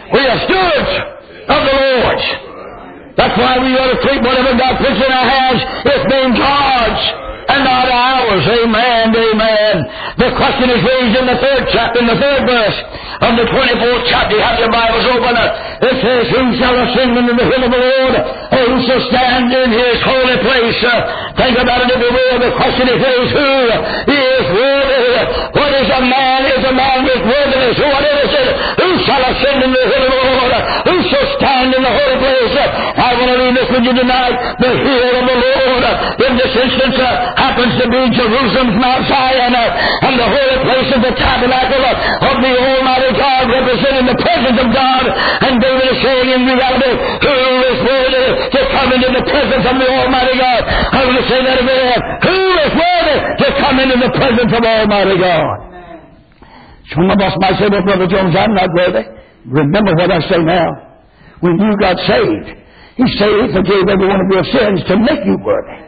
We are stewards of the Lord's. That's why we ought to treat whatever God puts in our hands as being God's and not ours. Amen, amen. The question is raised in the third chapter, in the third verse of the 24th chapter. You have your Bibles open. It says, who shall ascend into the hill of the Lord? Or who shall stand in His holy place? Think about it every way. The question is raised, who is worthy? What is a man? Is a man with worthiness? What is it? Who shall ascend into the hill of the Lord? Who shall stand in the holy place? I want to read this with you tonight. The hill of the Lord, in this instance, happens to be Jerusalem's Mount Zion, and the holy place of the tabernacle of the Almighty God, representing the presence of God. And David is saying in reality, who is worthy to come into the presence of the Almighty God? I want to say that again. Who is worthy to come into the presence of Almighty God? Some of us might say, well, Brother Jones, I'm not worthy. Remember what I say now. When you got saved, He saved, forgave every one of your sins to make you worthy.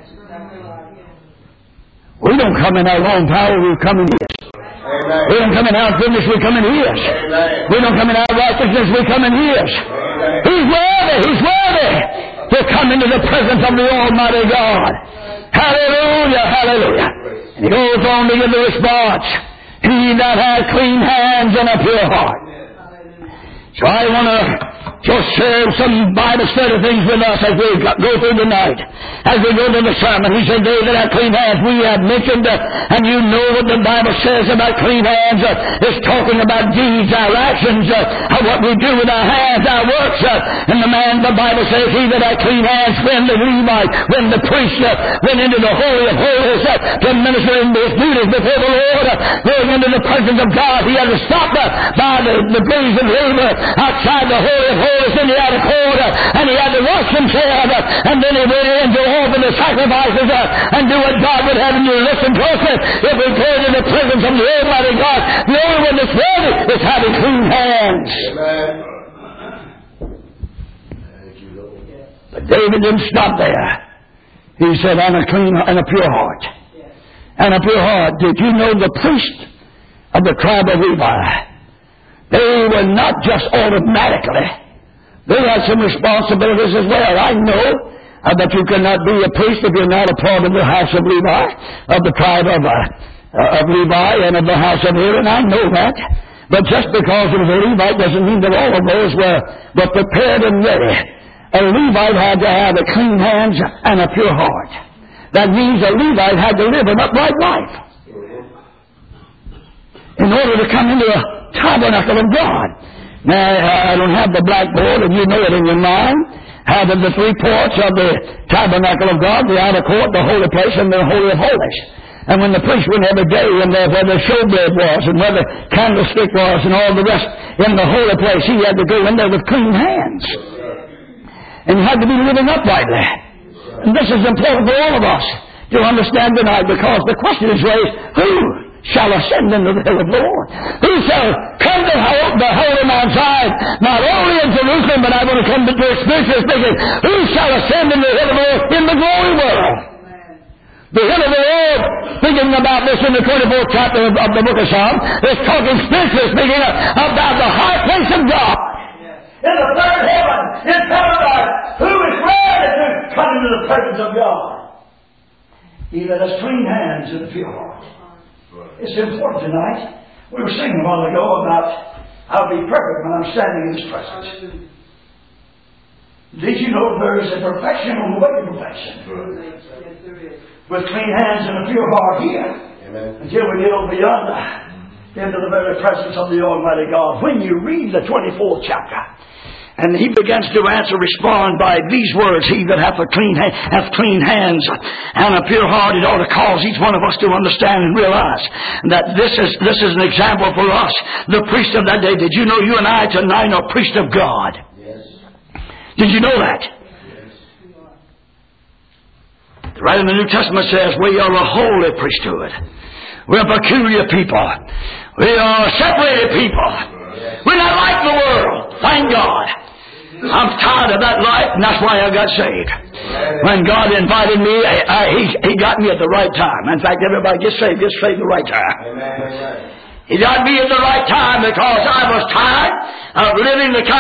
We don't come in our own power, we come in His. Amen. We don't come in our goodness, we come in His. Amen. We don't come in our righteousness, we come in His. Amen. He's worthy to come into the presence of the Almighty God. Hallelujah, hallelujah. And He goes on to give the response, he that hath clean hands and a pure heart. So I want to just share some Bible study things with us as we go through the night. As we go to the sermon, he said, they that have clean hands, we have mentioned, and you know what the Bible says about clean hands. It's talking about deeds, our actions, what we do with our hands, our works. And the Bible says, he that had clean hands, when the Levite, when the priest went into the Holy of Holies to minister in his duties before the Lord, going into the presence of God, he had to stop by the brazen river outside the Holy of Holies in the outer court, and he had to wash himself, and then he went in to offer the sacrifices and do what God would have him to listen closely. If we go to the presence of the Almighty God, the only one that's worthy is having clean hands. Amen. But David didn't stop there. He said, and a clean and a pure heart. And a pure heart. Did you know the priest of the tribe of Levi? They were not just automatically. They had some responsibilities as well. I know that you cannot be a priest if you're not a part of the house of Levi, of the tribe of Levi and of the house of Aaron. I know that. But just because it was a Levite doesn't mean that all of those were prepared and ready. A Levite had to have a clean hands and a pure heart. That means a Levite had to live an upright life in order to come into a tabernacle of God. Now, I don't have the blackboard, and you know it in your mind. Having the three ports of the tabernacle of God, the outer court, the holy place, and the Holy of Holies. And when the priest went every day in there where the showbread was, and where the candlestick was, and all the rest in the holy place, he had to go in there with clean hands. And he had to be living uprightly. And this is important for all of us to understand tonight, because the question is raised, who shall ascend into the hill of the Lord? Who shall come to the holy Mount Zion, not only in Jerusalem, but I want to come to spiritually speaking, who shall ascend into the hill of the Lord in the glory world? The hill of the Lord, speaking about this in the 24th chapter of the book of Psalms, is talking spiritually speaking about the high place of God. In the third heaven, in paradise, who is ready to come into the presence of God? He that has clean hands and a pure heart. It's important tonight. We were singing a while ago about I'll be perfect when I'm standing in His presence. Did you know there is a perfection on the way to perfection? With clean hands and a pure heart here. Amen. Until we get over yonder into the very presence of the Almighty God. When you read the 24th chapter, and he begins to respond by these words, he that hath clean hands and a pure heart, it ought to cause each one of us to understand and realize that this is an example for us. The priest of that day, did you know you and I tonight are priests of God? Yes. Did you know that? Yes. Right in the New Testament says, we are a holy priesthood. We're a peculiar people. We are a separated people. We're not like the world. Thank God. I'm tired of that life, and that's why I got saved. When God invited me, He got me at the right time. In fact, everybody gets saved at the right time. He got me at the right time because I was tired of living the kind